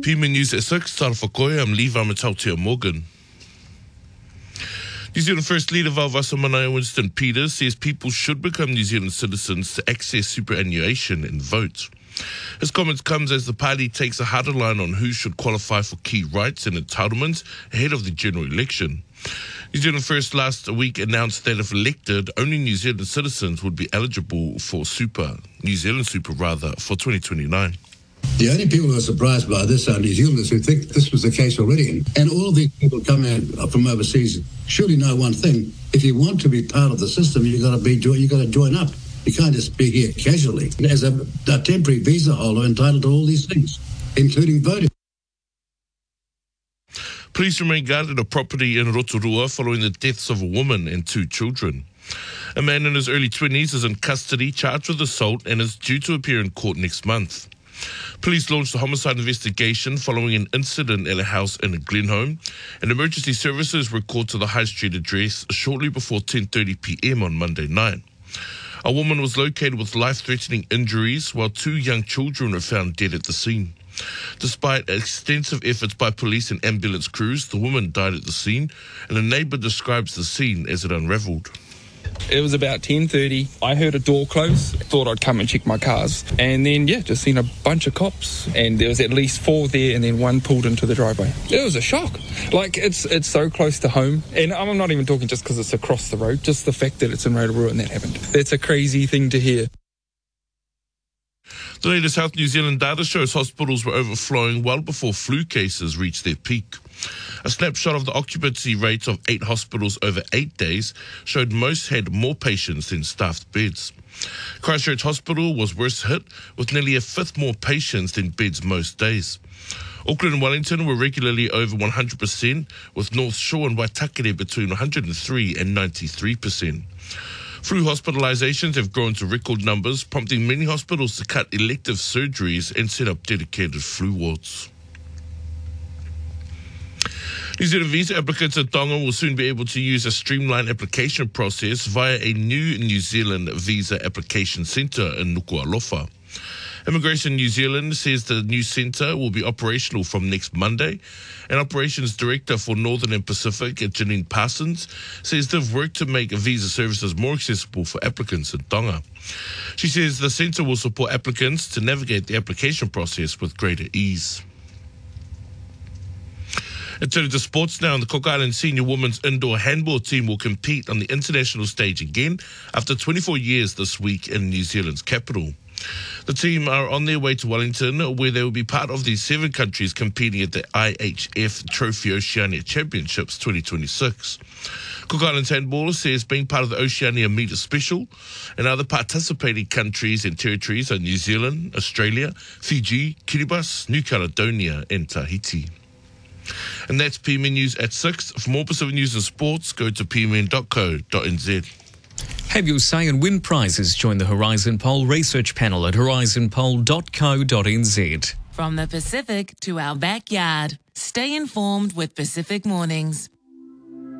PMN News at 6, Tara Whakoe, I'm Lee Vamatautia Morgan. New Zealand First Leader Vauwasa Manaia Winston Peters says people should become New Zealand citizens to access superannuation and vote. His comments comes as the party takes a harder line on who should qualify for key rights and entitlements ahead of the general election. New Zealand First last week announced that if elected, only New Zealand citizens would be eligible for New Zealand Super, for 2029. The only people who are surprised by this are New Zealanders who think this was the case already. And all of these people coming in from overseas surely know one thing: if you want to be part of the system, you got to join up. You can't just be here casually. As a temporary visa holder entitled to all these things, including voting. Police remain guarded a property in Rotorua following the deaths of a woman and 2 children. A man in his early 20s is in custody, charged with assault, and is due to appear in court next month. Police launched a homicide investigation following an incident at a house in Glenholm, and emergency services were called to the High Street address shortly before 10:30 p.m. on Monday night. A woman was located with life-threatening injuries, while 2 young children were found dead at the scene. Despite extensive efforts by police and ambulance crews, the woman died at the scene, and a neighbour describes the scene as it unravelled. It was about 10:30. I heard a door close, thought I'd come and check my cars, and then, just seen a bunch of cops, and there was at least 4 there, and then 1 pulled into the driveway. It was a shock. It's so close to home, and I'm not even talking just because it's across the road, just the fact that it's in Rotorua and that happened. That's a crazy thing to hear. The latest Health New Zealand data shows hospitals were overflowing well before flu cases reached their peak. A snapshot of the occupancy rates of 8 hospitals over 8 days showed most had more patients than staffed beds. Christchurch Hospital was worse hit, with nearly a fifth more patients than beds most days. Auckland and Wellington were regularly over 100%, with North Shore and Waitakere between 103 and 93%. Flu hospitalisations have grown to record numbers, prompting many hospitals to cut elective surgeries and set up dedicated flu wards. New Zealand visa applicants in Tonga will soon be able to use a streamlined application process via a new New Zealand visa application centre in Nuku'alofa. Immigration New Zealand says the new centre will be operational from next Monday, and Operations Director for Northern and Pacific, Janine Parsons, says they've worked to make visa services more accessible for applicants in Tonga. She says the centre will support applicants to navigate the application process with greater ease. In terms of sports now, the Cook Island senior women's indoor handball team will compete on the international stage again after 24 years this week in New Zealand's capital. The team are on their way to Wellington, where they will be part of the 7 countries competing at the IHF Trophy Oceania Championships 2026. Cook Islands Handball says being part of the Oceania meet is special, and other participating countries and territories are New Zealand, Australia, Fiji, Kiribati, New Caledonia and Tahiti. And that's PMN News at 6. For more Pacific News and Sports, go to pmn.co.nz. Have your say and win prizes. Join the Horizon Poll research panel at horizonpoll.co.nz. From the Pacific to our backyard, stay informed with Pacific Mornings.